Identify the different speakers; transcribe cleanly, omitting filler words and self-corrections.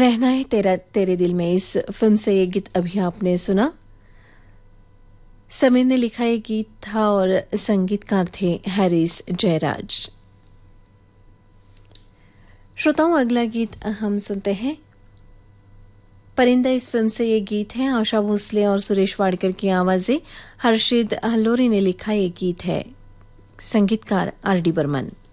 Speaker 1: रहना है तेरा तेरे दिल में, इस फिल्म से ये गीत अभी आपने सुना। समीर ने लिखा ये गीत था और संगीतकार थे हैरिस जयराज। श्रोताओं, अगला गीत हम सुनते हैं। परिंदा इस फिल्म से ये गीत है। आशा भोसले और सुरेश वाडकर की आवाजें, हर्षित हल्लोरी ने लिखा ये गीत है। संगीतकार आर डी बर्मन।